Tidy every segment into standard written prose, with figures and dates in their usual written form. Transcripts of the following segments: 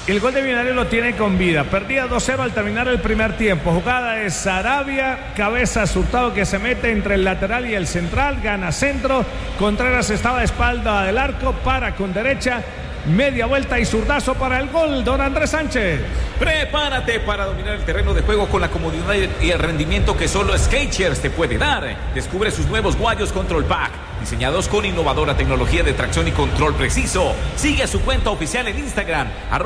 El gol de Millonarios lo tiene con vida. Perdía 2-0 al terminar el primer tiempo. Jugada de Sarabia, cabeza Hurtado que se mete entre el lateral y el central, gana centro. Contreras estaba de espalda del arco, para con derecha, media vuelta y zurdazo para el gol, don Andrés Sánchez. Prepárate para dominar el terreno de juego con la comodidad y el rendimiento que solo Skechers te puede dar. Descubre sus nuevos guayos Control Pack, diseñados con innovadora tecnología de tracción y control preciso. Sigue su cuenta oficial en Instagram,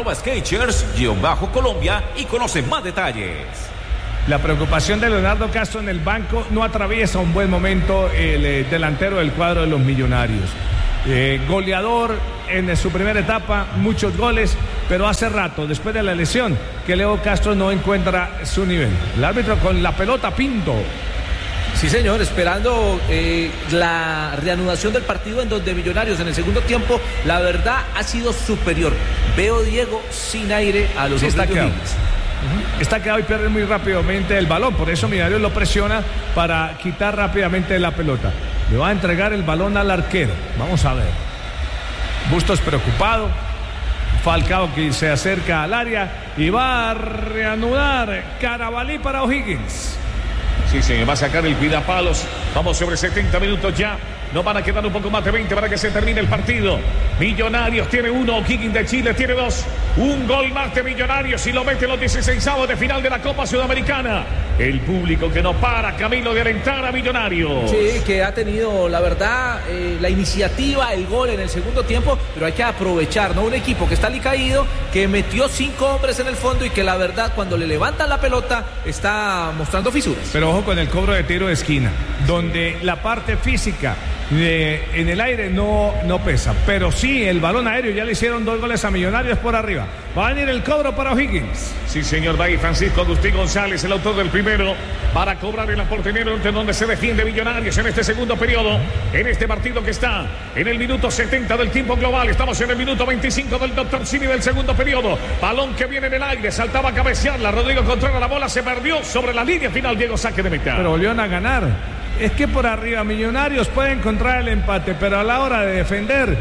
@Skechers_Colombia, y conoce más detalles. La preocupación de Leonardo Castro en el banco, no atraviesa un buen momento el delantero del cuadro de los Millonarios. Goleador en su primera etapa, muchos goles, pero hace rato, después de la lesión, que Leo Castro no encuentra su nivel. El árbitro con la pelota, Pinto. Sí, señor, esperando la reanudación del partido, en donde Millonarios en el segundo tiempo, la verdad, ha sido superior. Veo, Diego, sin aire a los Está quedado y pierde muy rápidamente el balón, por eso Millonarios lo presiona para quitar rápidamente la pelota. Le va a entregar el balón al arquero. Vamos a ver. Bustos preocupado. Falcao que se acerca al área y va a reanudar. Carabalí para O'Higgins. Sí, señor, va a sacar el cuidapalos. Vamos sobre 70 minutos ya. No van a quedar un poco más de 20 para que se termine el partido. Millonarios tiene 1, O'Higgins de Chile tiene 2. Un gol más de Millonarios y lo mete en los 16avos de final de la Copa Sudamericana. El público que no para, Camilo, de alentar a Millonarios. Sí, que ha tenido, la verdad, la iniciativa, el gol en el segundo tiempo, pero hay que aprovechar, ¿no? Un equipo que está alicaído, que metió 5 hombres en el fondo y que la verdad, cuando le levantan la pelota, está mostrando fisuras. Pero ojo con el cobro de tiro de esquina, donde la parte física en el aire no pesa, pero sí el balón aéreo. Ya le hicieron 2 goles a Millonarios por arriba. Va a venir el cobro para O'Higgins. Sí, señor, va ahí Francisco Agustín González, el autor del primero, para cobrar en la portería, donde se defiende Millonarios en este segundo periodo, en este partido que está en el minuto 70 del tiempo global. Estamos en el minuto 25 del Dr. Simi del segundo periodo. Balón que viene en el aire, saltaba a cabecearla, Rodrigo Contreras, la bola se perdió sobre la línea final, Diego, saque de meta. Pero volvieron a ganar. Es que por arriba Millonarios puede encontrar el empate, pero a la hora de defender,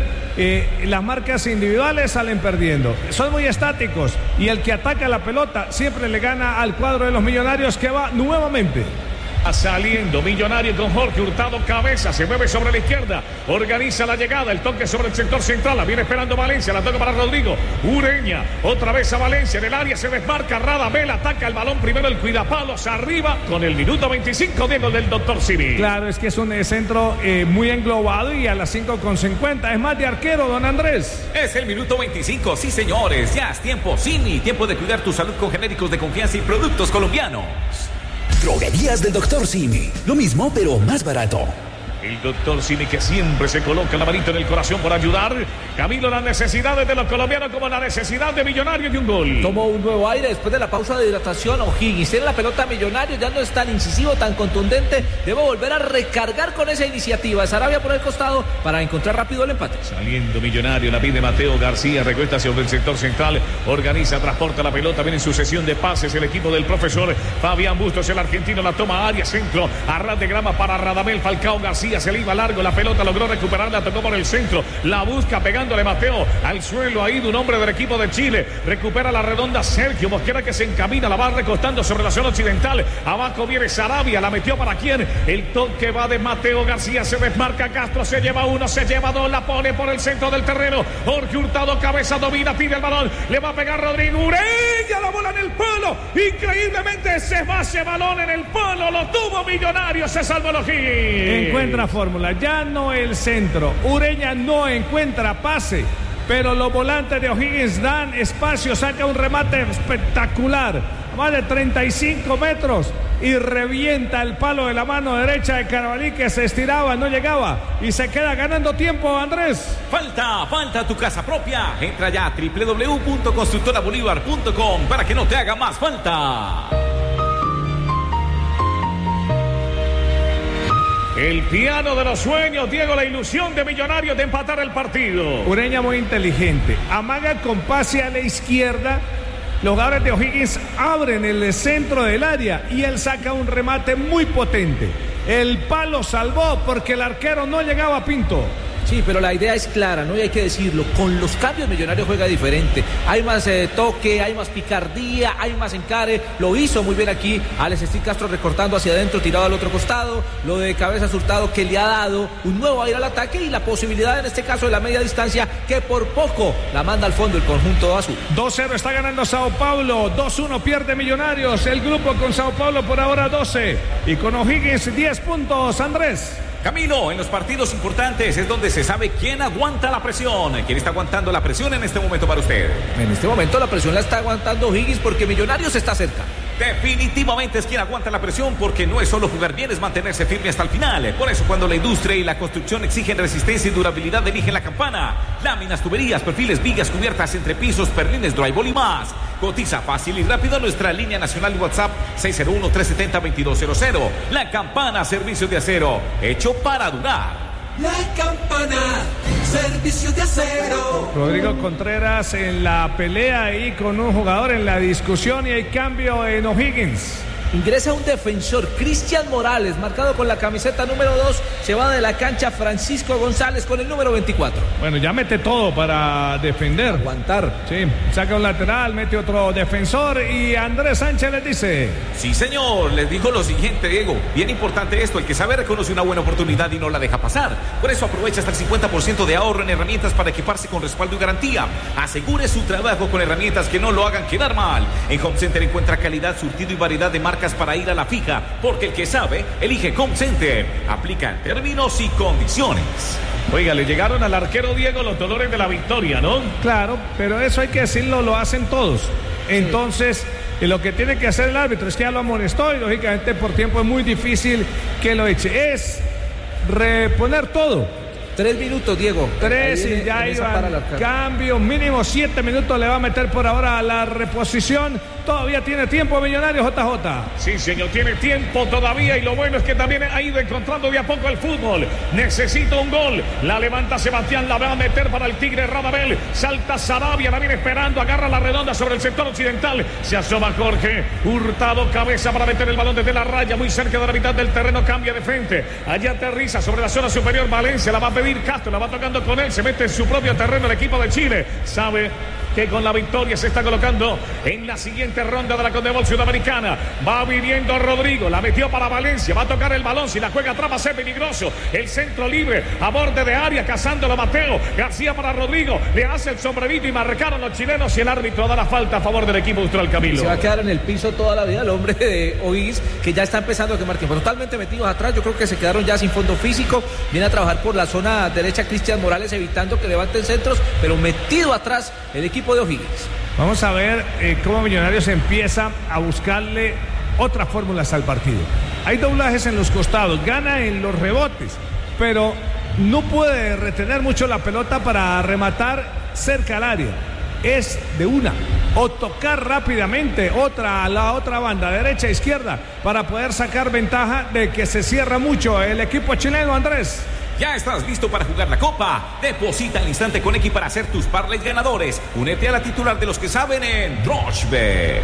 las marcas individuales salen perdiendo. Son muy estáticos y el que ataca la pelota siempre le gana al cuadro de los Millonarios, que va nuevamente. Saliendo Millonario con Jorge Hurtado, cabeza, se mueve sobre la izquierda, organiza la llegada, el toque sobre el sector central, la viene esperando Valencia, la toca para Rodrigo Ureña, otra vez a Valencia, en el área se desmarca, Radamel ataca el balón, primero el cuidapalos arriba, con el minuto 25, Diego, del Dr. Simi. Claro, es que es un centro muy englobado y a las 5:50, es más de arquero, don Andrés. Es el minuto 25, sí señores, ya es tiempo, Simi, tiempo de cuidar tu salud con genéricos de confianza y productos colombianos. Droguerías del Dr. Simi. Lo mismo, pero más barato. El Dr. Simi, que siempre se coloca la manito en el corazón por ayudar. Camilo, las necesidades de los colombianos como la necesidad de Millonarios de un gol. Tomó un nuevo aire después de la pausa de hidratación. O'Higgins tiene la pelota, Millonarios ya no es tan incisivo, tan contundente. Debe volver a recargar con esa iniciativa. Sarabia por el costado para encontrar rápido el empate. Saliendo Millonario, la pide Mateo García, recuesta sobre el sector central, organiza, transporta la pelota, viene en sucesión de pases el equipo del profesor Fabián Bustos, el argentino, la toma área, centro, a ras de grama para Radamel Falcao García, se le iba largo, la pelota logró recuperarla, tocó por el centro, la busca pegándole Mateo al suelo, ahí de un hombre del equipo de Chile, recupera la redonda Sergio Mosquera, que se encamina, la va recostando sobre la zona occidental, abajo viene Sarabia, la metió para quién, el toque va de Mateo García, se desmarca Castro, se lleva uno, se lleva dos, la pone por el centro del terreno, Jorge Hurtado, cabeza, domina, pide el balón, le va a pegar Rodrigo Ureña, la bola en el palo, increíblemente se va ese balón en el palo, lo tuvo Millonario, se salvó el O'Higgins. Encuentra fórmula, ya no el centro, Ureña no encuentra pase, pero los volantes de O'Higgins dan espacio, saca un remate espectacular, más de 35 metros y revienta el palo de la mano derecha de Carabalí, que se estiraba, no llegaba y se queda ganando tiempo, Andrés. Falta tu casa propia. Entra ya a www.constructorabolívar.com para que no te haga más falta. El piano de los sueños, Diego, la ilusión de Millonarios de empatar el partido. Ureña muy inteligente, amaga con pase a la izquierda. Los jugadores de O'Higgins abren el centro del área y él saca un remate muy potente. El palo salvó porque el arquero no llegaba a Pinto. Sí, pero la idea es clara, ¿no? Y hay que decirlo, con los cambios Millonarios juega diferente. Hay más toque, hay más picardía, hay más encare. Lo hizo muy bien aquí Alex Steve Castro recortando hacia adentro, tirado al otro costado. Lo de Cabezas Hurtado que le ha dado un nuevo aire al ataque y la posibilidad en este caso de la media distancia que por poco la manda al fondo el conjunto azul. 2-0 está ganando Sao Paulo, 2-1 pierde Millonarios. El grupo con Sao Paulo por ahora 12 y con O'Higgins 10 puntos. Andrés. Camilo, en los partidos importantes es donde se sabe quién aguanta la presión. ¿Quién está aguantando la presión en este momento para usted? En este momento la presión la está aguantando O'Higgins porque Millonarios está cerca. Definitivamente es quien aguanta la presión porque no es solo jugar bien, es mantenerse firme hasta el final. Por eso cuando la industria y la construcción exigen resistencia y durabilidad, eligen La Campana. Láminas, tuberías, perfiles, vigas, cubiertas, entrepisos, perlines, drywall y más. Cotiza fácil y rápido a nuestra línea nacional WhatsApp 601-370-2200. La Campana, servicio de acero, hecho para durar. La Campana, servicio de acero. Rodrigo Contreras en la pelea ahí con un jugador en la discusión y hay cambio en O'Higgins. Ingresa un defensor, Cristian Morales, marcado con la camiseta número 2. Se va de la cancha Francisco González con el número 24. Bueno, ya mete todo para defender. Aguantar. Sí, saca un lateral, mete otro defensor y Andrés Sánchez les dice. Sí, señor, les digo lo siguiente, Diego. Bien importante esto, el que sabe reconoce una buena oportunidad y no la deja pasar. Por eso aprovecha hasta el 50% de ahorro en herramientas para equiparse con respaldo y garantía. Asegure su trabajo con herramientas que no lo hagan quedar mal. En Home Center encuentra calidad, surtido y variedad de marcas para ir a la fija, porque el que sabe, elige Home Center. Aplican términos y condiciones. Oiga, le llegaron al arquero Diego los dolores de la victoria, ¿no? Claro, pero eso hay que decirlo, lo hacen todos. Entonces, lo que tiene que hacer el árbitro es que ya lo amonestó y lógicamente por tiempo es muy difícil que lo eche. Es reponer todo. 3 minutos, Diego. 3 y ya iba cambio mínimo 7 minutos le va a meter por ahora a la reposición. Todavía tiene tiempo Millonarios, JJ. Sí, señor, tiene tiempo todavía y lo bueno es que también ha ido encontrando de a poco el fútbol. Necesita un gol. La levanta Sebastián, la va a meter para el Tigre Radamel. Salta Sarabia, la viene esperando, agarra la redonda sobre el sector occidental. Se asoma Jorge Hurtado, cabeza para meter el balón desde la raya, muy cerca de la mitad del terreno, cambia de frente. Allá aterriza sobre la zona superior Valencia, la va a pedir Castro, la va tocando con él, se mete en su propio terreno el equipo de Chile. Sabe que con la victoria se está colocando en la siguiente ronda de la Conmebol Sudamericana. Va viviendo Rodrigo, la metió para Valencia, va a tocar el balón, si la juega atrás va a ser peligroso. El centro libre, a borde de área, cazándolo Mateo García para Rodrigo, le hace el sombrerito y marcaron los chilenos y el árbitro da la falta a favor del equipo austral, Camilo. Se va a quedar en el piso toda la vida el hombre de O'Higgins, que ya está empezando a quemar tiempo, totalmente metidos atrás. Yo creo que se quedaron ya sin fondo físico. Viene a trabajar por la zona derecha Cristian Morales, evitando que levanten centros, pero metido atrás el equipo de O'Higgins. Vamos a ver cómo Millonarios empieza a buscarle otras fórmulas al partido. Hay doblajes en los costados, gana en los rebotes, pero no puede retener mucho la pelota para rematar cerca al área. Es de una, o tocar rápidamente a la otra banda, derecha e izquierda, para poder sacar ventaja de que se cierra mucho el equipo chileno, Andrés. ¿Ya estás listo para jugar la Copa? Deposita al instante con X para hacer tus parlays ganadores. Únete a la titular de los que saben en Rochebet.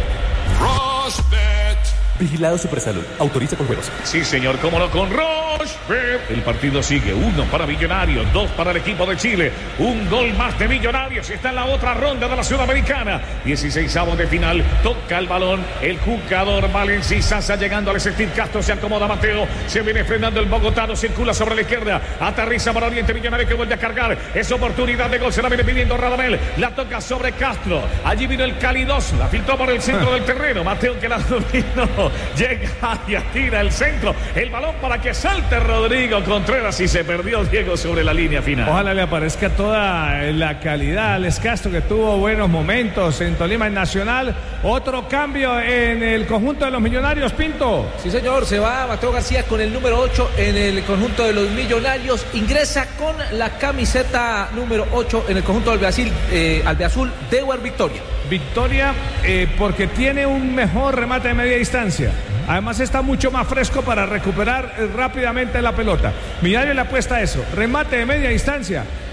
Rochebet. Vigilado Supersalud. Autoriza con juegos. Sí, señor, cómo no, con Rochebet. El partido sigue. 1 para Millonarios, 2 para el equipo de Chile. Un gol más de Millonarios. Está en la otra ronda de la Sudamericana. 16avos de final. Toca el balón el jugador Valencia Sasa, llegando al Steve Castro. Se acomoda Mateo. Se viene frenando el bogotano. Circula sobre la izquierda. Aterriza para Oriente Millonarios, que vuelve a cargar. Es oportunidad de gol. Se la viene pidiendo Radamel. La toca sobre Castro. Allí vino el calidoso. La filtró por el centro del terreno. Mateo, que la dominó. Llega y tira el centro, el balón para que salte Rodrigo Contreras y se perdió Diego sobre la línea final. Ojalá le aparezca toda la calidad a Alex Castro, que tuvo buenos momentos en Tolima, en Nacional. Otro cambio en el conjunto de los Millonarios, Pinto. Sí, señor, se va Mateo García con el número 8 en el conjunto de los Millonarios. Ingresa con la camiseta número 8 en el conjunto albiazul, Deuer Victoria. Victoria porque tiene un mejor remate de media distancia. Además está mucho más fresco para recuperar rápidamente la pelota. Millonarios le apuesta a eso, remate de media distancia.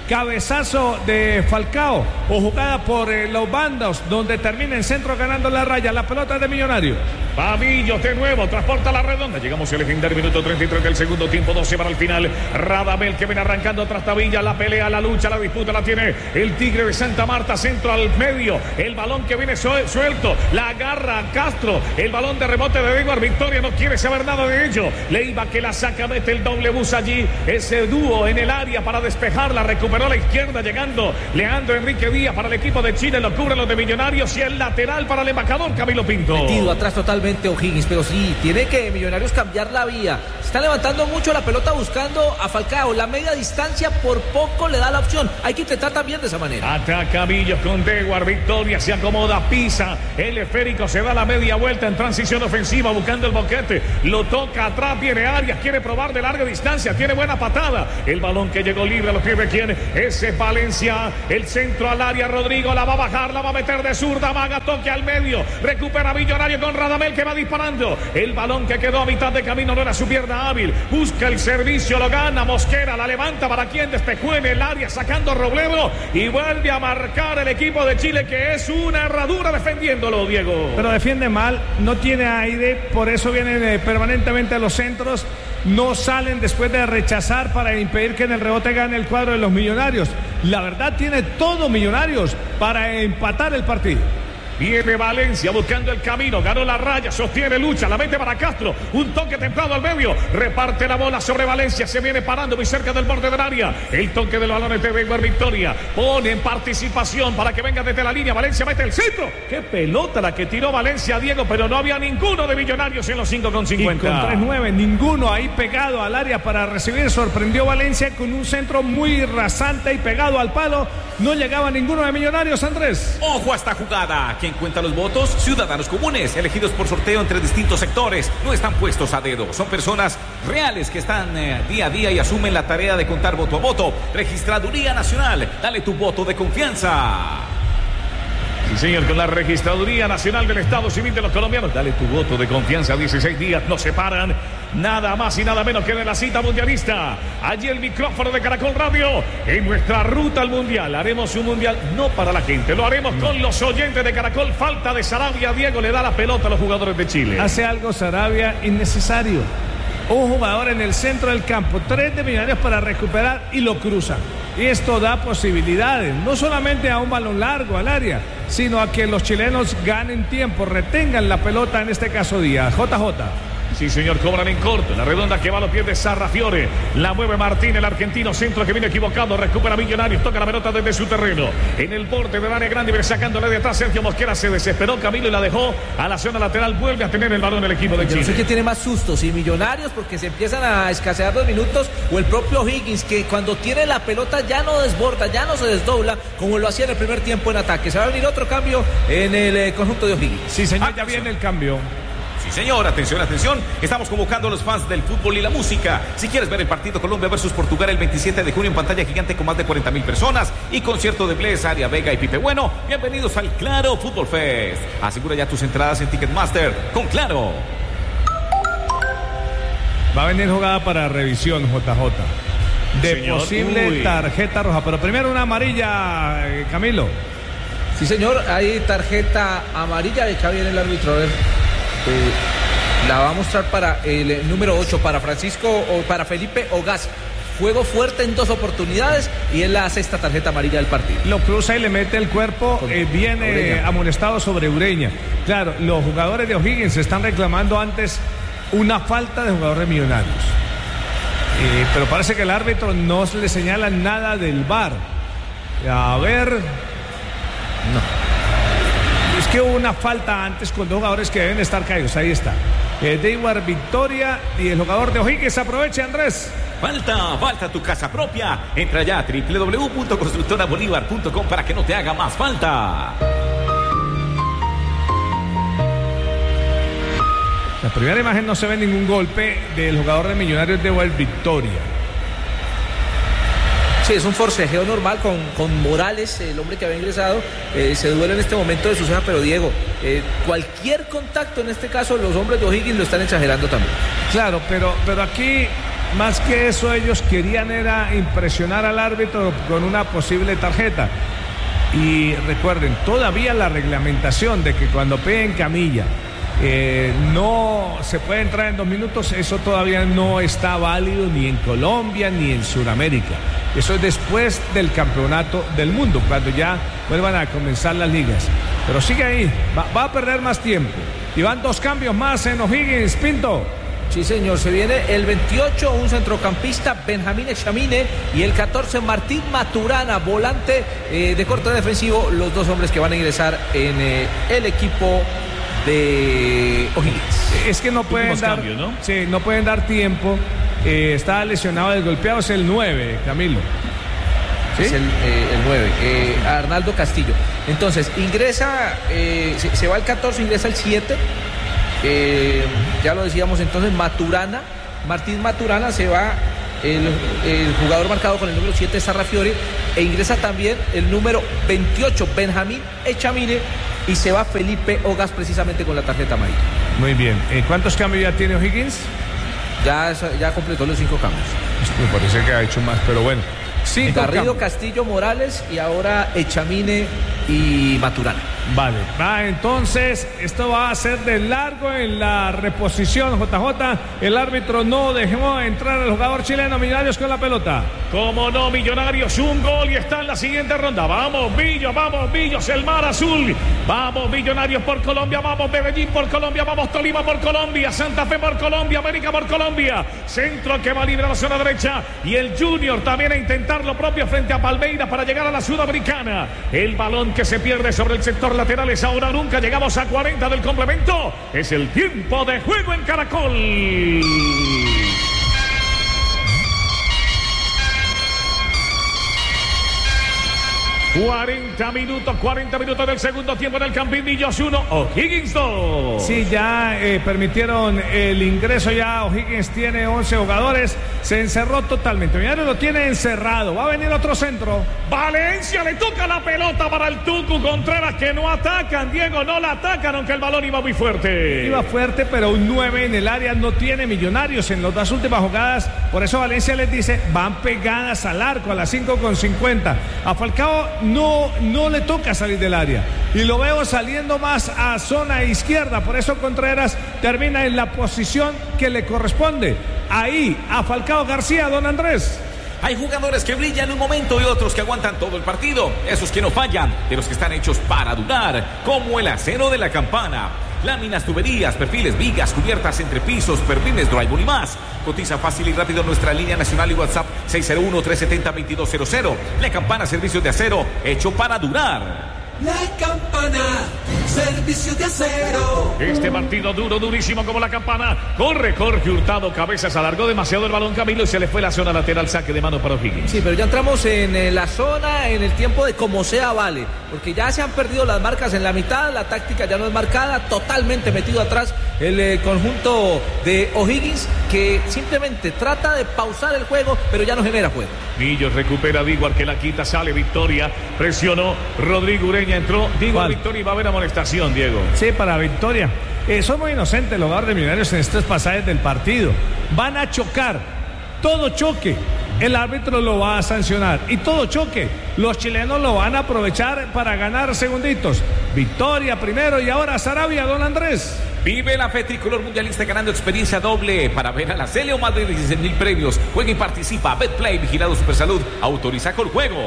cabezazo de Falcao o jugada por los bandos donde termina en centro ganando la raya. La pelota es de Millonarios. Pavillos de nuevo, transporta la redonda. Llegamos al legendario minuto 33 del segundo tiempo, 12 para el final. Radamel que viene arrancando tras Tavilla. La pelea, la lucha, la disputa la tiene el Tigre de Santa Marta. Centro al medio. El balón que viene suelto. La agarra Castro. El balón de rebote de Edward Victoria. No quiere saber nada de ello. Leiva que la saca, mete el doble bus allí. Ese dúo en el área para despejarla. Recuperó a la izquierda llegando Leandro Enrique Díaz para el equipo de Chile. Lo cubren los de Millonarios y el lateral para el embajador Camilo Pinto. Metido atrás totalmente O'Higgins, pero sí, tiene que Millonarios cambiar la vía. Está levantando mucho la pelota buscando a Falcao. La media distancia por poco le da la opción. Hay que intentar también de esa manera. Ataca Villos con Dewar. Victoria se acomoda, pisa. El esférico se da la media vuelta en transición ofensiva buscando el boquete. Lo toca atrás, viene Arias. Quiere probar de larga distancia. Tiene buena patada. El balón que llegó libre a los pies de quién. Ese es Valencia. El centro al área. Rodrigo la va a bajar, la va a meter de zurda. Maga, toque al medio. Recupera Millonario con Radamel que va disparando. El balón que quedó a mitad de camino no era su pierna hábil. Busca el servicio, lo gana Mosquera, la levanta para quien despejó en el área sacando Robledo y vuelve a marcar el equipo de Chile que es una herradura defendiéndolo, Diego. Pero defiende mal, no tiene aire, por eso vienen permanentemente a los centros. No salen después de rechazar para impedir que en el rebote gane el cuadro de los Millonarios. La verdad tiene todo Millonarios para empatar el partido. Viene Valencia buscando el camino, ganó la raya, sostiene, lucha, la mete para Castro, un toque templado al medio, reparte la bola sobre Valencia, se viene parando muy cerca del borde del área, el toque del balón de Weber Victoria, pone en participación para que venga desde la línea, Valencia mete el centro, qué pelota la que tiró Valencia, Diego, pero no había ninguno de Millonarios en los 5,50. Y con 3-9, ninguno ahí pegado al área para recibir, sorprendió Valencia con un centro muy rasante y pegado al palo, no llegaba ninguno de Millonarios, Andrés. Ojo a esta jugada. ¿Quién cuenta los votos? Ciudadanos comunes, elegidos por sorteo entre distintos sectores. No están puestos a dedo. Son personas reales que están día a día y asumen la tarea de contar voto a voto. Registraduría Nacional. Dale tu voto de confianza. Sí, señor, con la Registraduría Nacional del Estado Civil de los Colombianos. Dale tu voto de confianza. 16 días nos separan. Nada más y nada menos que de la cita mundialista. Allí el micrófono de Caracol Radio. En nuestra ruta al mundial. Haremos un mundial no para la gente. Lo haremos con los oyentes de Caracol. Falta de Sarabia. Diego le da la pelota a los jugadores de Chile. Hace algo Sarabia innecesario. Un jugador en el centro del campo. 3 de Millonarios para recuperar y lo cruzan. Y esto da posibilidades, no solamente a un balón largo al área, sino a que los chilenos ganen tiempo, retengan la pelota, en este caso Díaz. JJ. Sí, señor, cobran en corto. La redonda que va a los pies de Sarrafiore. La mueve Martín, el argentino. Centro que viene equivocado. Recupera Millonarios. Toca la pelota desde su terreno. En el borde del área grande. Viene sacándole de atrás. Sergio Mosquera se desesperó. Camilo y la dejó a la zona lateral. Vuelve a tener el balón el equipo de Chile. Yo no sé qué tiene más sustos. Si Millonarios, porque se empiezan a escasear los minutos. O el propio Higgins, que cuando tiene la pelota ya no desborda, ya no se desdobla, como lo hacía en el primer tiempo en ataque. Se va a venir otro cambio en el conjunto de O'Higgins. Sí, señor, ya viene el cambio. Sí, señor, atención, atención. Estamos convocando a los fans del fútbol y la música. Si quieres ver el partido Colombia versus Portugal el 27 de junio en pantalla gigante con más de 40,000 personas y concierto de Bless, Aria Vega y Pipe Bueno, bienvenidos al Claro Fútbol Fest. Asegura ya tus entradas en Ticketmaster con Claro. Va a venir jugada para revisión, JJ. De Señor, posible tarjeta roja. Pero primero una amarilla, Camilo. Sí, señor, hay tarjeta amarilla. Acá viene el árbitro, a ver. La va a mostrar para el número 8, para Francisco o para Felipe Ogaz. Juego fuerte en 2 oportunidades y es la 6ª tarjeta amarilla del partido. Lo cruza y le mete el cuerpo, viene amonestado sobre Ureña. Claro, los jugadores de O'Higgins están reclamando antes una falta de jugador de Millonarios. Pero parece que el árbitro no le señala nada del VAR. A ver. No. Es que hubo una falta antes con 2 jugadores que deben estar caídos. Ahí está. Dewar Victoria y el jugador de O'Higgins. Aproveche, Andrés. Falta tu casa propia. Entra ya a www.constructorabolívar.com para que no te haga más falta. La primera imagen no se ve ningún golpe del jugador de Millonarios Dewar Victoria. Sí, es un forcejeo normal con Morales, el hombre que había ingresado. Se duele en este momento de su ceja, pero Diego, cualquier contacto, en este caso los hombres de O'Higgins lo están exagerando también. Claro, pero aquí más que eso, ellos querían era impresionar al árbitro con una posible tarjeta. Y recuerden, todavía la reglamentación de que cuando peguen camilla no se puede entrar en 2 minutos, eso todavía no está válido ni en Colombia ni en Sudamérica. Eso es después del campeonato del mundo, cuando ya vuelvan a comenzar las ligas. Pero sigue ahí, va a perder más tiempo. Y van 2 cambios más en O'Higgins, Pinto. Sí, señor, se viene el 28, un centrocampista, Benjamín Echamine, y el 14, Martín Maturana, volante de corte defensivo, los 2 hombres que van a ingresar en el equipo de O'Higgins. Es que no pueden dar cambios, ¿no? Sí, no pueden dar tiempo. Está lesionado, desgolpeado, es el 9, Camilo. ¿Sí? Es el 9, Arnaldo Castillo. Entonces, ingresa, se va el 14, ingresa el 7. Ya lo decíamos entonces, Martín Maturana, se va el jugador marcado con el número 7, Sarrafiore, e ingresa también el número 28, Benjamín Echamine, y se va Felipe Ogas precisamente con la tarjeta amarilla. Muy bien. ¿Cuántos cambios ya tiene O'Higgins? Ya completó los 5 cambios. Me parece que ha hecho más, pero bueno. Sí, Garrido, Castillo, Morales y ahora Echamine y Maturana. Vale, entonces esto va a ser de largo en la reposición, JJ. El árbitro no dejó entrar al jugador chileno. Millonarios con la pelota. Como no, Millonarios, un gol y está en la siguiente ronda. Vamos, Millos, el mar azul. Vamos, Millonarios por Colombia. Vamos, Medellín por Colombia. Vamos, Tolima por Colombia. Santa Fe por Colombia. América por Colombia. Centro que va libre a la zona derecha. Y el Junior también a intentar lo propio frente a Palmeiras para llegar a la Sudamericana. El balón que se pierde sobre el sector laterales, ahora nunca. Llegamos a 40 del complemento. Es el tiempo de juego en Caracol. ...40 minutos del segundo tiempo en el Campín. Millos 1, O'Higgins 2. Sí, ya permitieron el ingreso. Ya O'Higgins tiene 11 jugadores. Se encerró totalmente. Millonarios lo tiene encerrado. Va a venir otro centro. Valencia, le toca la pelota para el Tucu Contreras, que no atacan. Diego, no la atacan, aunque el balón iba muy fuerte. Iba fuerte, pero un 9 en el área no tiene Millonarios en las 2 últimas jugadas. Por eso Valencia les dice, van pegadas al arco a las 5:50. A Falcao no le toca salir del área. Y lo veo saliendo más a zona izquierda. Por eso Contreras termina en la posición que le corresponde. Ahí, a Falcao García, don Andrés. Hay jugadores que brillan un momento y otros que aguantan todo el partido. Esos que no fallan, de los que están hechos para durar, como el acero de la Campana. Láminas, tuberías, perfiles, vigas, cubiertas, entrepisos, perfiles, drywall y más. Cotiza fácil y rápido en nuestra línea nacional y WhatsApp 601-370-2200. La Campana, servicios de acero, hecho para durar. La Campana, servicio de acero. Este partido duro, durísimo como la Campana. Corre Hurtado, cabezas, alargó demasiado el balón, Camilo, y se le fue la zona lateral, saque de mano para O'Higgins. Sí, pero ya entramos en la zona, en el tiempo de como sea vale, porque ya se han perdido las marcas en la mitad, la táctica ya no es marcada, totalmente metido atrás el conjunto de O'Higgins, que simplemente trata de pausar el juego, pero ya no genera juego. Millos recupera, Diego, que la quita, sale Victoria, presionó, Rodrigo Ureña entró, Diego Victoria, y va a haber amonestación, Diego. Sí, para Victoria. Son muy inocentes los jugadores de Millonarios en estos pasajes del partido. Van a chocar, todo choque, el árbitro lo va a sancionar, y todo choque, los chilenos lo van a aprovechar para ganar segunditos. Victoria primero y ahora Sarabia, don Andrés. Vive la fe tricolor mundialista ganando experiencia doble para ver a la Sele o más de 16,000 premios. Juega y participa. Betplay, vigilado Supersalud, autoriza con juegos.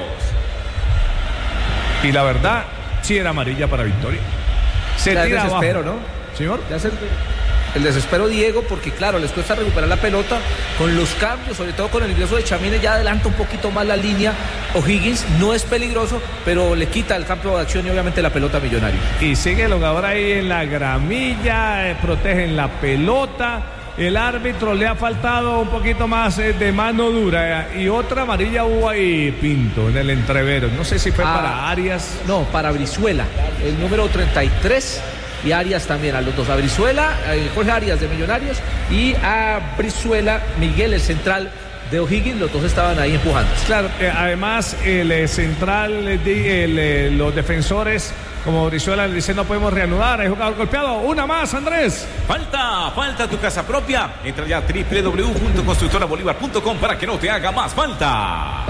Y la verdad, sí era amarilla para Victoria. Se ya tira desespero, abajo. ¿no? Señor. Ya el desespero, Diego, porque claro, les cuesta recuperar la pelota con los cambios, sobre todo con el ingreso de Echamine, ya adelanta un poquito más la línea. O'Higgins no es peligroso, pero le quita el campo de acción y obviamente la pelota a Millonarios. Y sigue el jugador ahí en la gramilla, protegen la pelota. El árbitro le ha faltado un poquito más de mano dura, y otra amarilla hubo ahí, Pinto, en el entrevero. No sé si fue para Arias. No, para Brizuela, el número 33. Y Arias también, a los dos, a Brizuela, Jorge Arias de Millonarios, y a Brizuela, Miguel, el central de O'Higgins, los dos estaban ahí empujando. Claro, además el central, los defensores, como Brizuela le dice, no podemos reanudar, hay jugador golpeado. Una más, Andrés. Falta tu casa propia. Entra ya a www.constructorabolívar.com para que no te haga más falta.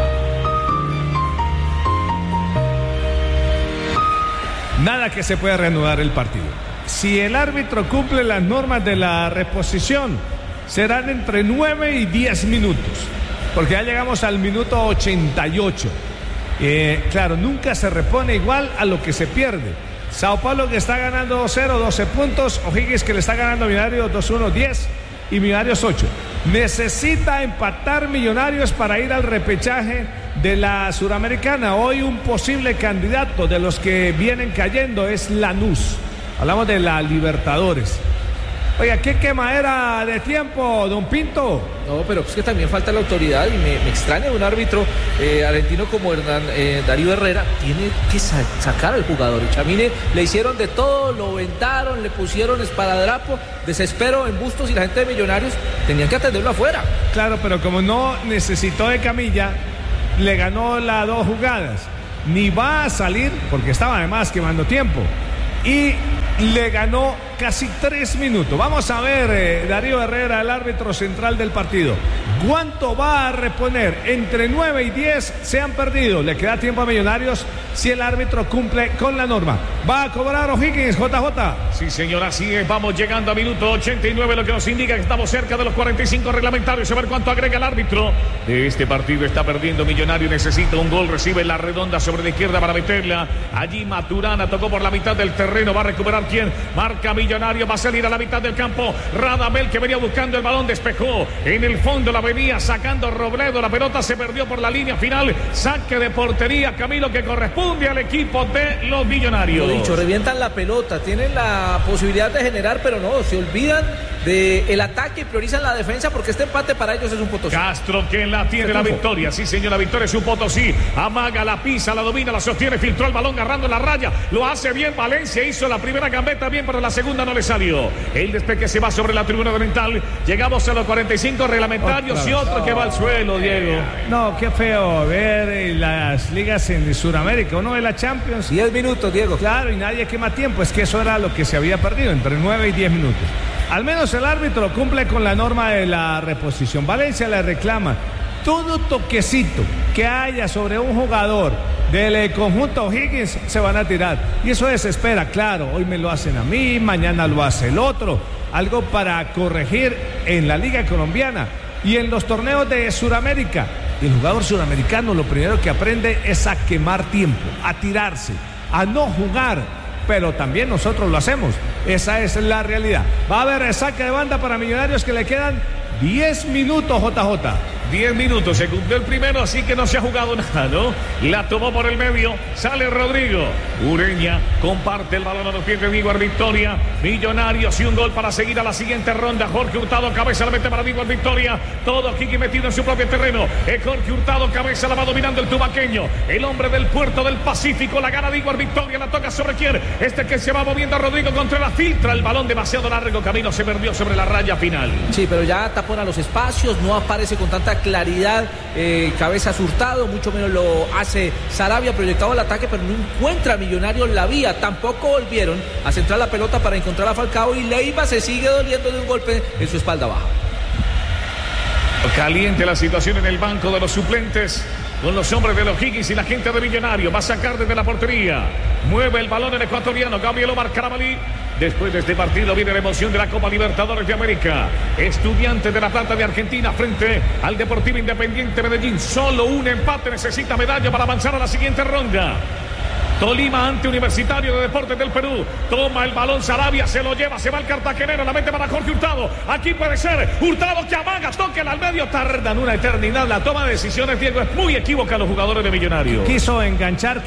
Nada que se pueda reanudar el partido. Si el árbitro cumple las normas de la reposición, serán entre 9 y 10 minutos, porque ya llegamos al minuto 88. Claro, nunca se repone igual a lo que se pierde. Sao Paulo, que está ganando 2-0, 12 puntos. O'Higgins, que le está ganando a Millonarios 2-1, 10. Y Millonarios 8. Necesita empatar Millonarios para ir al repechaje de la Suramericana. Hoy un posible candidato de los que vienen cayendo es Lanús. Hablamos de la Libertadores. Oiga, qué quemadera de tiempo, don Pinto. No, pero es que también falta la autoridad y me extraña un árbitro argentino como Darío Herrera. Tiene que sacar al jugador. Y Chamine le hicieron de todo, lo ventaron, le pusieron esparadrapo, desespero en Bustos, y la gente de Millonarios tenían que atenderlo afuera. Claro, pero como no necesitó de camilla, le ganó las 2 jugadas. Ni va a salir, porque estaba además quemando tiempo. Y le ganó casi 3 minutos. Vamos a ver, Darío Herrera, el árbitro central del partido. ¿Cuánto va a reponer? Entre 9 y 10 se han perdido. Le queda tiempo a Millonarios si el árbitro cumple con la norma. Va a cobrar O'Higgins, JJ. Sí, señor, así es. Vamos llegando a minuto 89, lo que nos indica que estamos cerca de los 45 reglamentarios. A ver cuánto agrega el árbitro de este partido. Está perdiendo Millonario, necesita un gol. Recibe la redonda sobre la izquierda para meterla. Allí Maturana tocó por la mitad del terreno. Va a recuperar quién. Marca Millonario, va a salir a la mitad del campo. Radamel, que venía buscando el balón, despejó. En el fondo la venía sacando Robledo. La pelota se perdió por la línea final. Saque de portería, Camilo, que corresponde al equipo de los Millonarios. Lo dicho, revientan la pelota, tienen la posibilidad de generar, pero no, se olvidan del ataque y priorizan la defensa, porque este empate para ellos es un Potosí. Castro, que la tiene la victoria. Sí, señor, la victoria es un Potosí. Amaga, la pisa, la domina, la sostiene, filtró el balón agarrando la raya. Lo hace bien Valencia, hizo la primera gambeta bien, pero la segunda no le salió. El despegue se va sobre la tribuna oriental. Llegamos a los 45 reglamentarios y otro que va al suelo, Diego. No, qué feo ver las ligas en Sudamérica. Uno de la Champions. 10 minutos, Diego. Claro, y nadie quema tiempo. Es que eso era lo que se había perdido, entre 9 y 10 minutos. Al menos el árbitro cumple con la norma de la reposición. Valencia le reclama todo toquecito que haya sobre un jugador del conjunto O'Higgins, se van a tirar. Y eso desespera, claro. Hoy me lo hacen a mí, mañana lo hace el otro. Algo para corregir en la Liga Colombiana y en los torneos de Sudamérica. Y el jugador sudamericano lo primero que aprende es a quemar tiempo, a tirarse, a no jugar. Pero también nosotros lo hacemos. Esa es la realidad. Va a haber saque de banda para Millonarios, que le quedan 10 minutos, JJ. 10 minutos, se cumplió el primero, así que no se ha jugado nada, ¿no? La tomó por el medio, sale Rodrigo. Ureña comparte el balón a los pies de Díaz Victoria. Millonarios y un gol para seguir a la siguiente ronda. Jorge Hurtado, cabeza, la mete para Díaz Victoria. Todo Kiki metido en su propio terreno. Jorge Hurtado, cabeza, la va dominando el tubaqueño. El hombre del puerto del Pacífico, la gana Díaz Victoria, la toca sobre quién. Que se va moviendo a Rodrigo Contreras, filtra el balón demasiado largo, Camino se perdió sobre la raya final. Sí, pero ya tapona los espacios, no aparece con tanta claridad Cabezas Hurtado, mucho menos lo hace Sarabia, proyectado al ataque, pero no encuentra a Millonarios la vía. Tampoco volvieron a centrar la pelota para encontrar a Falcao, y Leiva se sigue doliendo de un golpe en su espalda baja. Caliente la situación en el banco de los suplentes, con los hombres de los Higgins y la gente de Millonarios. Va a sacar desde la portería, mueve el balón el ecuatoriano Gabriel Omar Carabalí. Después de este partido viene la emoción de la Copa Libertadores de América. Estudiantes de La Plata de Argentina frente al Deportivo Independiente Medellín. Solo un empate necesita medalla para avanzar a la siguiente ronda. Tolima ante Universitario de Deportes del Perú. Toma el balón Sarabia, se lo lleva, se va el cartagenero, la mete para Jorge Hurtado. Aquí puede ser Hurtado, que amaga, toca al medio, tardan una eternidad. La toma de decisiones, Diego, es muy equívoca los jugadores de Millonarios. Quiso enganchar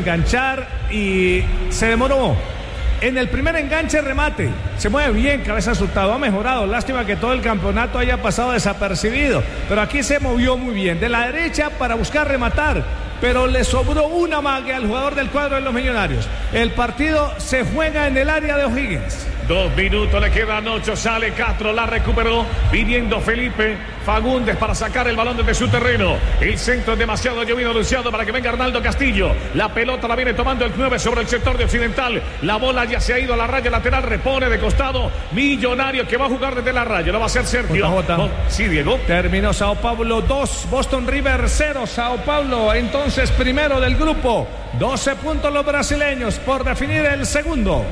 y se demoró. En el primer enganche, remate, se mueve bien Cabezas Hurtado, ha mejorado. Lástima que todo el campeonato haya pasado desapercibido, pero aquí se movió muy bien, de la derecha para buscar rematar, pero le sobró una magia al jugador del cuadro de los Millonarios. El partido se juega en el área de O'Higgins. 2 minutos le quedan 8, sale Castro, la recuperó, pidiendo Felipe. Fagundes para sacar el balón desde su terreno. El centro es demasiado llovido, anunciado para que venga Arnaldo Castillo. La pelota la viene tomando el 9 sobre el sector de Occidental. La bola ya se ha ido a la raya lateral, repone de costado. Millonario que va a jugar desde la raya. Lo va a hacer Sergio. Sí, Diego. Terminó Sao Paulo 2, Boston River 0. Sao Paulo entonces primero del grupo. 12 puntos los brasileños por definir el segundo.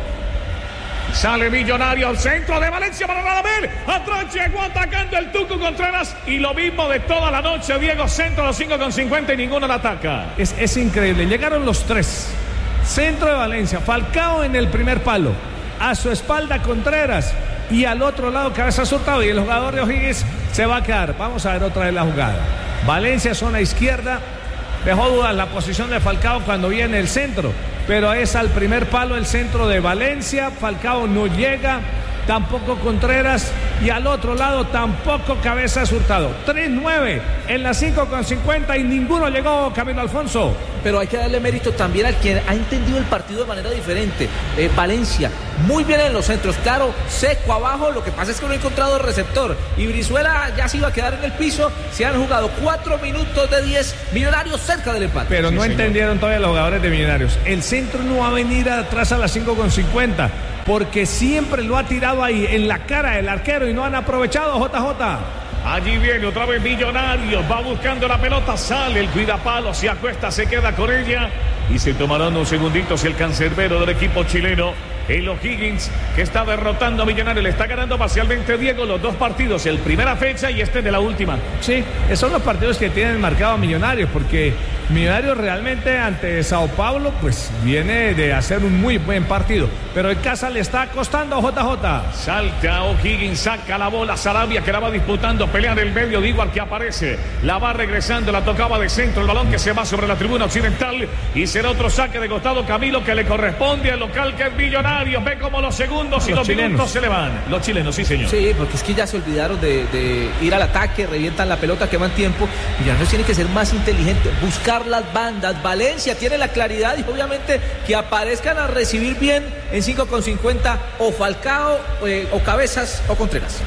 Sale Millonario al centro de Valencia para Radamel. Atrás llegó atacando el Tucu Contreras. Y lo mismo de toda la noche, Diego. Centro a los 5:50 y ninguno la ataca. Es increíble. Llegaron los tres. Centro de Valencia. Falcao en el primer palo. A su espalda Contreras. Y al otro lado Cabeza Hurtado. Y el jugador de O'Higgins se va a quedar. Vamos a ver otra vez la jugada. Valencia, zona izquierda. Dejó dudas la posición de Falcao cuando viene el centro. Pero es al primer palo el centro de Valencia. Falcao no llega, tampoco Contreras. Y al otro lado tampoco Cabeza Hurtado. 3-9 en la 5:50 y ninguno llegó, Camilo Alfonso. Pero hay que darle mérito también al quien ha entendido el partido de manera diferente. Valencia, muy bien en los centros, claro, seco abajo, lo que pasa es que no ha encontrado el receptor. Y Brizuela ya se iba a quedar en el piso. Se han jugado 4 minutos de 10, Millonarios cerca del empate. Pero no entendieron todavía los jugadores de Millonarios. El centro no va a venir atrás a las 5:50, porque siempre lo ha tirado ahí en la cara del arquero y no han aprovechado, JJ. Allí viene otra vez Millonarios, va buscando la pelota, sale el cuidapalo, se acuesta, se queda con ella y se tomarán unos segunditos el cancerbero del equipo chileno, el O'Higgins, que está derrotando a Millonarios. Le está ganando parcialmente, Diego, los dos partidos, el primera fecha y este de la última. Sí, esos son los partidos que tienen marcado a Millonarios, porque Millonarios realmente ante Sao Paulo pues viene de hacer un muy buen partido, pero en casa le está costando, JJ. Salta O'Higgins, saca la bola, Sarabia que la va disputando, pelea en el medio, digo al que aparece, la va regresando, la tocaba de centro, el balón que se va sobre la tribuna occidental y será otro saque de costado, Camilo, que le corresponde al local, que es Millonarios. Ve como los segundos y los minutos se le van. Los chilenos, sí señor. Sí, porque es que ya se olvidaron de ir al ataque, revientan la pelota, queman tiempo. Millonarios tiene que ser más inteligente, buscar las bandas. Valencia tiene la claridad y obviamente que aparezcan a recibir bien en 5:50 o Falcao o Cabezas o Contreras.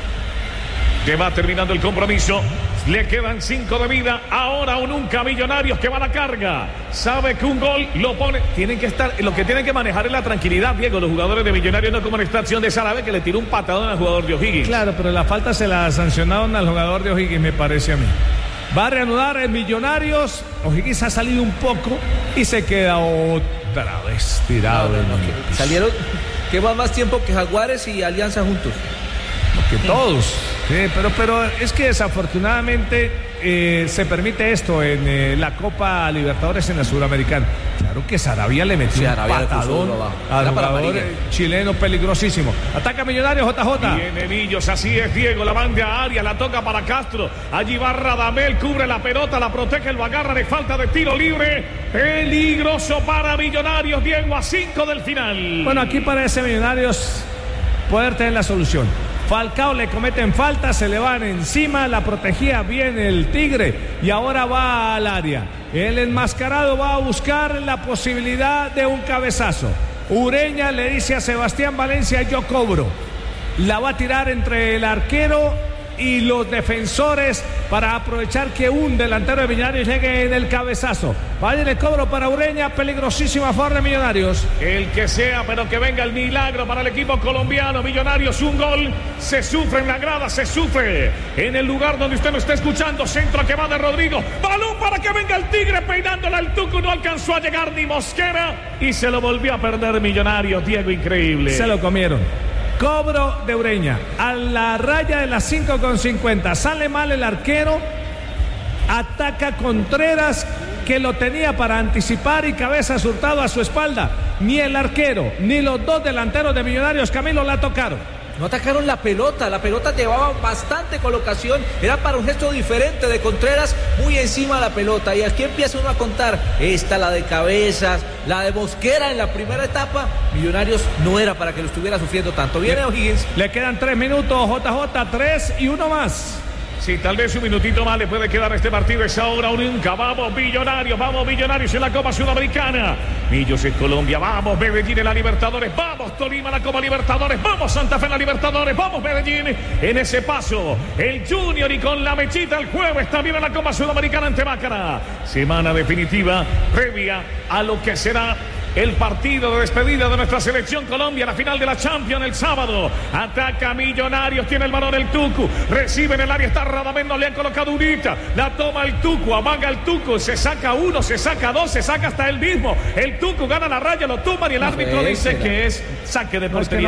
Que va terminando el compromiso. Le quedan 5 de vida. Ahora o nunca, Millonarios que va a la carga. Sabe que un gol lo pone. Tienen que estar. Lo que tienen que manejar es la tranquilidad, Diego. Los jugadores de Millonarios, no como en esta acción de Sarabia, que le tiró un patadón al jugador de O'Higgins. Claro, pero la falta se la sancionaron al jugador de O'Higgins, me parece a mí. Va a reanudar el Millonarios. O'Higgins ha salido un poco y se queda otra vez tirado. Salieron. Que va más tiempo que Jaguares y Alianza juntos. Que todos. Sí, pero es que desafortunadamente se permite esto en la Copa Libertadores en la Sudamericana. Claro que Sarabia le metió un patadón al jugador chileno peligrosísimo. Ataca Millonarios, JJ. Viene Millos, así es, Diego, la manda a área, la toca para Castro. Allí va Radamel, cubre la pelota, la protege, lo agarra de falta de tiro libre. Peligroso para Millonarios, Diego, a 5 del final. Bueno, aquí parece Millonarios poder tener la solución. Falcao le cometen falta, se le van encima, la protegía bien el Tigre y ahora va al área. El enmascarado va a buscar la posibilidad de un cabezazo. Ureña le dice a Sebastián Valencia: yo cobro. La va a tirar entre el arquero y los defensores para aprovechar que un delantero de Millonarios llegue en el cabezazo. Vaya el cobro para Ureña, peligrosísimo a favor de Millonarios. El que sea, pero que venga el milagro para el equipo colombiano. Millonarios, un gol, se sufre en la grada, se sufre en el lugar donde usted lo está escuchando. Centro que va de Rodrigo, balón para que venga el Tigre peinándola al Tucu, no alcanzó a llegar ni Mosquera y se lo volvió a perder Millonarios, Diego, increíble. Se lo comieron. Cobro de Ureña a la raya de las 5:50. Sale mal el arquero. Ataca Contreras, que lo tenía para anticipar, y Cabeza Hurtado a su espalda. Ni el arquero ni los dos delanteros de Millonarios, Camilo, la tocaron. No atacaron la pelota llevaba bastante colocación, era para un gesto diferente de Contreras, muy encima de la pelota, y aquí empieza uno a contar, esta, la de Cabezas, la de Mosquera en la primera etapa. Millonarios no era para que lo estuviera sufriendo tanto. Viene O'Higgins. Le quedan 3 minutos, JJ, 3 y 1 más. Sí, tal vez un minutito más le puede quedar este partido. Es ahora o nunca. Vamos Millonarios en la Copa Sudamericana. Millos es Colombia. Vamos Medellín en la Libertadores. Vamos Tolima en la Copa Libertadores. Vamos Santa Fe en la Libertadores. Vamos Medellín en ese paso. El Junior y con la mechita el jueves también en la Copa Sudamericana ante Mácara. Semana definitiva previa a lo que será el partido de despedida de nuestra selección Colombia, la final de la Champions el sábado. Ataca Millonarios, tiene el balón el Tucu, recibe en el área, está Radamel, no le han colocado unita, la toma el Tucu, amaga el Tucu, se saca uno, se saca dos, se saca hasta él mismo, el Tucu gana la raya, lo tumban y el árbitro dice que es saque de portería.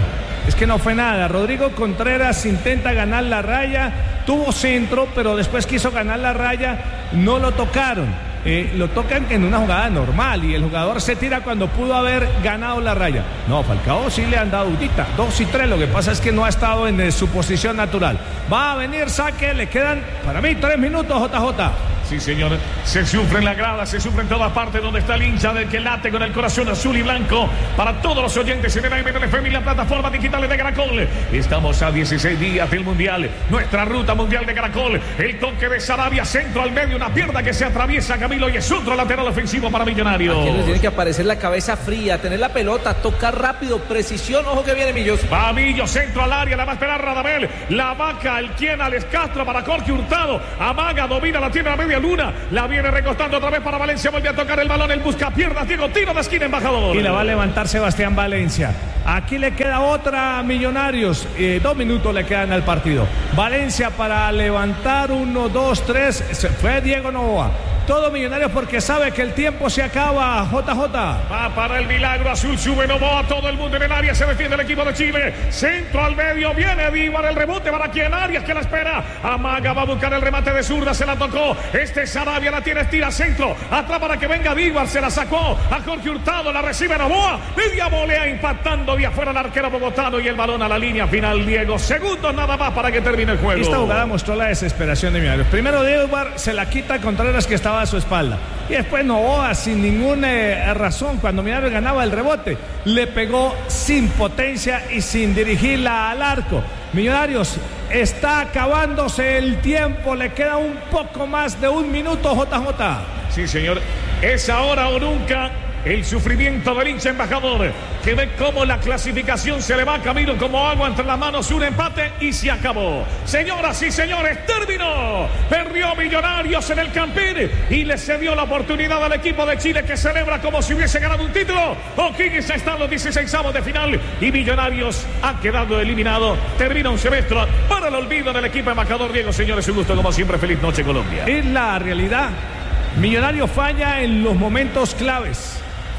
Es que no fue nada. Rodrigo Contreras intenta ganar la raya, tuvo centro, pero después quiso ganar la raya, no lo tocaron. Lo tocan en una jugada normal y el jugador se tira cuando pudo haber ganado la raya. No, Falcao sí le han dado udita, 2 y 3, lo que pasa es que no ha estado en su posición natural. Va a venir saque, le quedan para mí 3 minutos, JJ. Sí, señor, se sufre en la grada, se sufre en todas partes donde está el hincha del que late con el corazón azul y blanco. Para todos los oyentes en el AMTFM y la plataforma digital de Caracol. Estamos a 16 días del Mundial, nuestra ruta mundial de Caracol. El toque de Sarabia, centro al medio, una pierna que se atraviesa Camilo y es otro lateral ofensivo para Millonarios. Aquí les tiene que aparecer la cabeza fría, tener la pelota, tocar rápido, precisión, ojo que viene Millos. Va Millos, centro al área, la va a esperar Radamel, la vaca, el quien, Alex Castro para Jorge Hurtado, amaga, domina, la tiene a media luna, la viene recostando otra vez para Valencia, vuelve a tocar el balón, el busca piernas, Diego, tiro de esquina, embajador. Y la va a levantar Sebastián Valencia. Aquí le queda otra Millonarios, 2 minutos le quedan al partido. Valencia para levantar 1, 2, 3, fue Diego Novoa. Todo Millonarios porque sabe que el tiempo se acaba. JJ. Va para el milagro azul, sube Novoa, todo el mundo en el área, se defiende el equipo de Chile. Centro al medio, viene Díbar, el rebote para quien Arias que la espera. Amaga, va a buscar el remate de zurda, se la tocó. Sarabia la tiene, estira centro. Atrás para que venga Díbar, se la sacó a Jorge Hurtado, la recibe Novoa. Media volea impactando de afuera el arquero bogotano y el balón a la línea final, Diego. Segundos nada más para que termine el juego. Esta jugada mostró la desesperación de Millonarios. Primero Díbar se la quita a Contreras que estaba a su espalda. Y después Novoa sin ninguna razón, cuando Millonarios ganaba el rebote, le pegó sin potencia y sin dirigirla al arco. Millonarios está acabándose el tiempo, le queda un poco más de 1 minuto, JJ. Sí, señor, es ahora o nunca. El sufrimiento del hincha embajador, que ve cómo la clasificación se le va a Camilo como agua entre las manos, un empate y se acabó. Señoras y señores, terminó. Perdió Millonarios en el Campín y le cedió la oportunidad al equipo de Chile que celebra como si hubiese ganado un título. O'Higgins está en los 16avos de final y Millonarios ha quedado eliminado. Termina un semestre para el olvido del equipo embajador. Diego, señores, un gusto como siempre. Feliz noche, Colombia. Es la realidad. Millonarios falla en los momentos claves.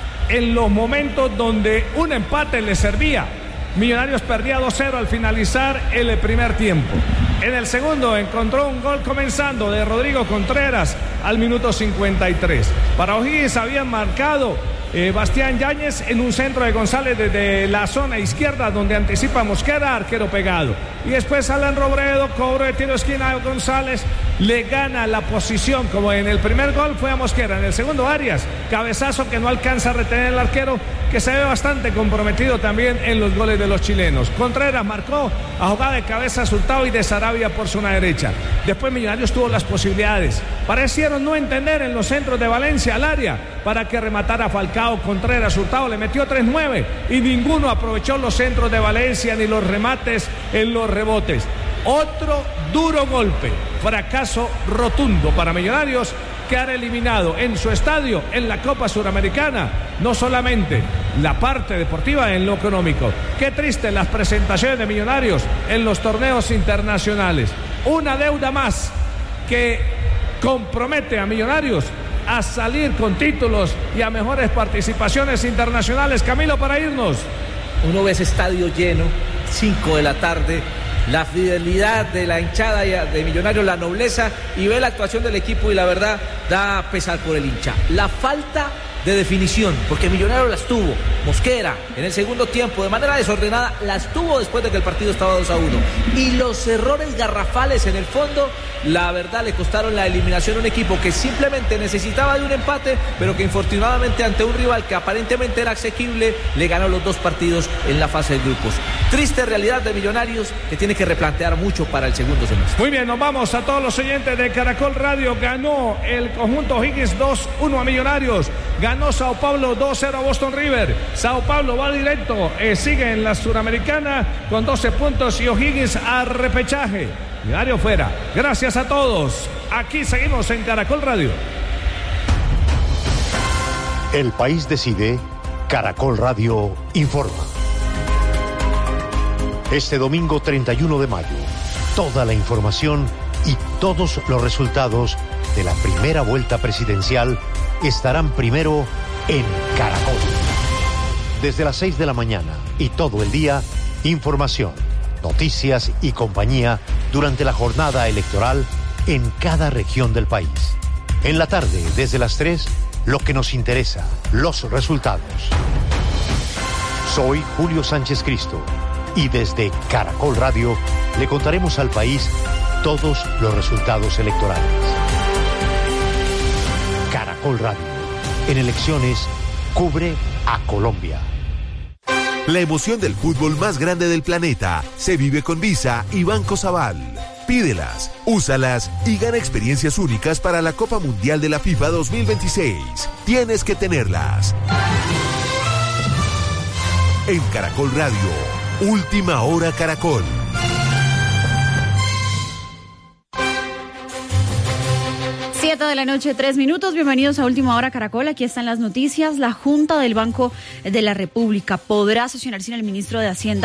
En los momentos donde un empate le servía. Millonarios perdía 2-0 al finalizar el primer tiempo. En el segundo encontró un gol comenzando de Rodrigo Contreras al minuto 53. Para O'Higgins habían marcado Bastián Yáñez en un centro de González desde la zona izquierda donde anticipa Mosquera, arquero pegado. Y después Alan Robredo, cobro de tiro de esquina a González, le gana la posición, como en el primer gol fue a Mosquera, en el segundo Arias, cabezazo que no alcanza a retener el arquero, que se ve bastante comprometido también en los goles de los chilenos. Contreras marcó a jugada de cabeza Hurtado y de Sarabia por zona derecha. Después Millonarios tuvo las posibilidades, parecieron no entender en los centros de Valencia al área para que rematara Falcao. Contreras, Hurtado le metió 3-9 y ninguno aprovechó los centros de Valencia ni los remates en los rebotes. Otro duro golpe, fracaso rotundo para Millonarios, quedar eliminado en su estadio en la Copa Suramericana, no solamente la parte deportiva, en lo económico. Qué triste las presentaciones de Millonarios en los torneos internacionales. Una deuda más que compromete a Millonarios a salir con títulos y a mejores participaciones internacionales. Camilo, para irnos. Uno ve ese estadio lleno, 5 de la tarde, la fidelidad de la hinchada de Millonarios, la nobleza, y ve la actuación del equipo y la verdad da pesar por el hincha. La falta de definición, porque Millonarios las tuvo. Mosquera en el segundo tiempo de manera desordenada las tuvo después de que el partido estaba 2-1, y los errores garrafales en el fondo, la verdad, le costaron la eliminación a un equipo que simplemente necesitaba de un empate, pero que infortunadamente ante un rival que aparentemente era asequible, le ganó los 2 partidos en la fase de grupos. Triste realidad de Millonarios, que tiene que replantear mucho para el segundo semestre. Muy bien, nos vamos a todos los oyentes de Caracol Radio. Ganó el conjunto O'Higgins 2-1 a Millonarios. Ganó Sao Paulo 2-0 a Boston River. Sao Paulo va directo, sigue en la Suramericana con 12 puntos y O'Higgins a repechaje. Millonario fuera. Gracias a todos. Aquí seguimos en Caracol Radio. El país decide. Caracol Radio informa. Este domingo 31 de mayo, toda la información y todos los resultados de la primera vuelta presidencial estarán primero en Caracol. Desde las 6 de la mañana y todo el día, información, noticias y compañía durante la jornada electoral en cada región del país. En la tarde, desde las 3, lo que nos interesa, los resultados. Soy Julio Sánchez Cristo y desde Caracol Radio le contaremos al país todos los resultados electorales. Caracol Radio, en elecciones, cubre a Colombia. La emoción del fútbol más grande del planeta se vive con Visa y Banco Sabal. Pídelas, úsalas y gana experiencias únicas para la Copa Mundial de la FIFA 2026. Tienes que tenerlas. En Caracol Radio, Última Hora Caracol. 7 de la noche, 3 minutos. Bienvenidos a Última Hora Caracol. Aquí están las noticias. La Junta del Banco de la República podrá sesionar sin el ministro de Hacienda